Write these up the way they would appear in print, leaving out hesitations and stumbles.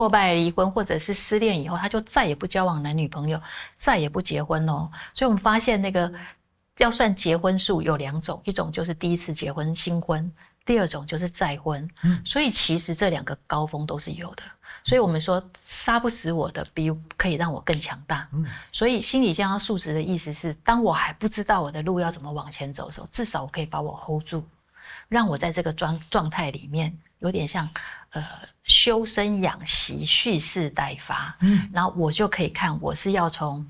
挫败离婚或者是失恋以后，他就再也不交往男女朋友，再也不结婚哦。所以我们发现那个要算结婚数有2种，一种就是第一次结婚新婚，第二种就是再婚。所以其实这2个高峰都是有的。所以我们说杀不死我的，比可以让我更强大。所以心理健康素质的意思是，当我还不知道我的路要怎么往前走的时候，至少我可以把我 hold 住，让我在这个状态里面有点像修身养息，蓄势待发。然后我就可以看我是要从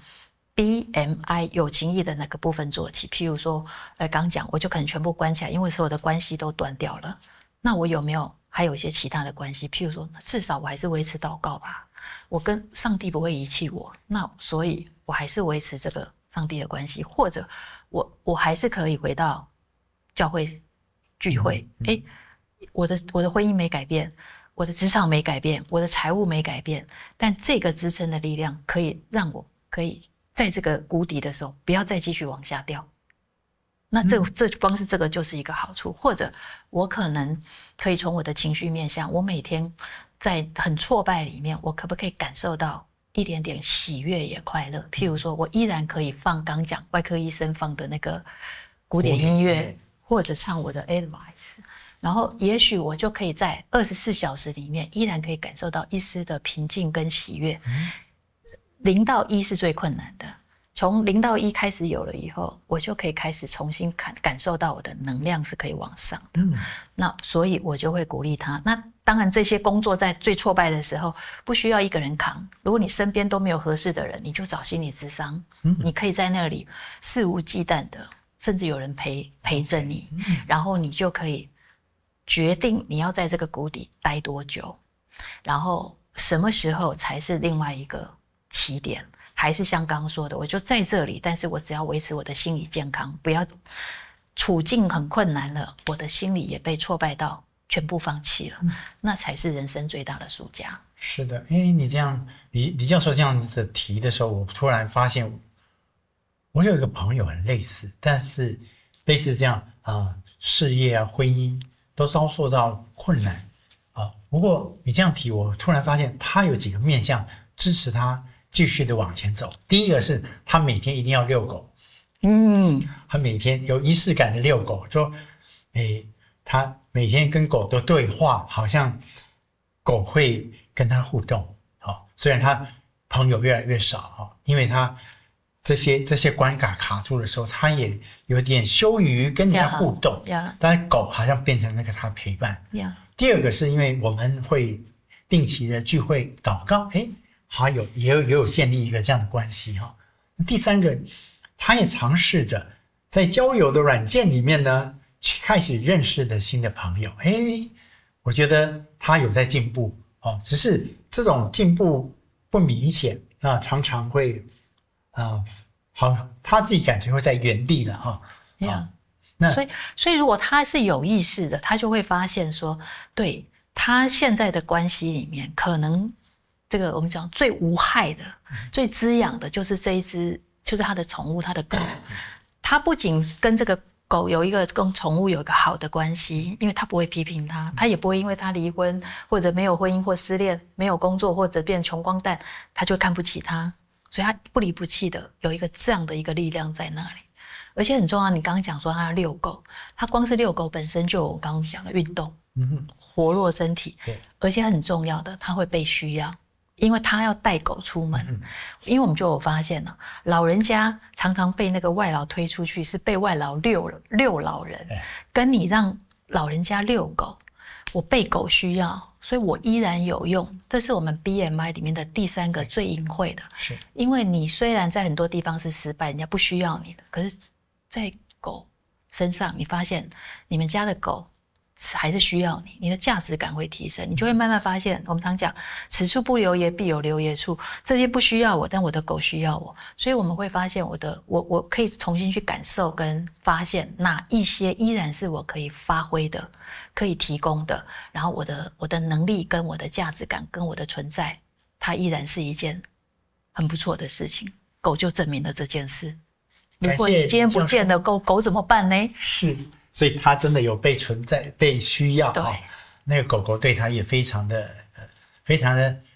BMI 有情义的那个部分做起。譬如说刚讲我就可能全部关起来，因为所有的关系都断掉了，那我有没有还有一些其他的关系？譬如说至少我还是维持祷告吧，我跟上帝不会遗弃我，那所以我还是维持这个上帝的关系，或者我还是可以回到教会聚会。我的婚姻没改变，我的职场没改变，我的财务没改变，但这个支撑的力量可以让我可以在这个谷底的时候不要再继续往下掉。那这光是这个就是一个好处。或者我可能可以从我的情绪面向，我每天在很挫败里面，我可不可以感受到一点点喜悦也快乐？譬如说我依然可以放刚讲外科医生放的那个古典音乐，或者唱我的 Advice， 然后也许我就可以在24小时里面依然可以感受到一丝的平静跟喜悦。0到1是最困难的，从0到1开始有了以后，我就可以开始重新感受到我的能量是可以往上的。那所以我就会鼓励他。那当然这些工作在最挫败的时候不需要一个人扛，如果你身边都没有合适的人，你就找心理咨商。你可以在那里肆无忌惮的，甚至有人陪着你，然后你就可以决定你要在这个谷底待多久，然后什么时候才是另外一个起点。还是像刚刚说的，我就在这里，但是我只要维持我的心理健康，不要处境很困难了，我的心理也被挫败到全部放弃了，那才是人生最大的输家。 是的，你这样李教授这样子提的时候，我突然发现我有一个朋友很类似，但是类似这样事业啊婚姻都遭受到困难不过你这样提，我突然发现他有几个面向支持他继续的往前走。第一个是他每天一定要遛狗，他每天有仪式感的遛狗，说他每天跟狗的对话，好像狗会跟他互动。虽然他朋友越来越少因为他这些关卡卡住的时候，他也有点羞于跟人家互动，但狗好像变成那个他陪伴。第二个是因为我们会定期的聚会祷告，也有建立一个这样的关系第三个，他也尝试着在交友的软件里面呢，去开始认识的新的朋友。我觉得他有在进步只是这种进步不明显，常常会他自己感觉会在原地的所以如果他是有意识的，他就会发现说，对他现在的关系里面，可能这个我们讲最无害的、最滋养的，就是这一只，就是他的宠物，他的狗。他不仅跟这个狗有一个跟宠物有一个好的关系，因为他不会批评他，他也不会因为他离婚或者没有婚姻或失恋、没有工作或者变穷光蛋，他就看不起他，所以他不离不弃的有一个这样的一个力量在那里。而且很重要，你刚刚讲说他要遛狗，他光是遛狗本身就有我刚刚讲的运动，活络身体，而且很重要的，他会被需要。因为他要带狗出门，因为我们就有发现老人家常常被那个外劳推出去，是被外劳遛老人，跟你让老人家遛狗，我被狗需要，所以我依然有用。这是我们 BMI 里面的第3个最隐晦的，是因为你虽然在很多地方是失败，人家不需要你的，可是在狗身上，你发现你们家的狗还是需要你，你的价值感会提升，你就会慢慢发现，我们常讲此处不留爷必有留爷处，这些不需要我，但我的狗需要我，所以我们会发现我可以重新去感受跟发现哪一些依然是我可以发挥的，可以提供的，然后我的能力跟我的价值感跟我的存在，它依然是一件很不错的事情。狗就证明了这件事。如果你今天不见了狗怎么办呢？ 是。所以他真的有被存在、被需要。对，那个狗狗对他也非常的